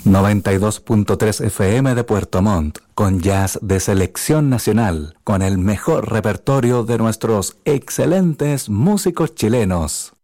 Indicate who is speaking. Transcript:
Speaker 1: 92.3 FM de Puerto Montt, con jazz de selección nacional, con el mejor repertorio de nuestros excelentes músicos chilenos.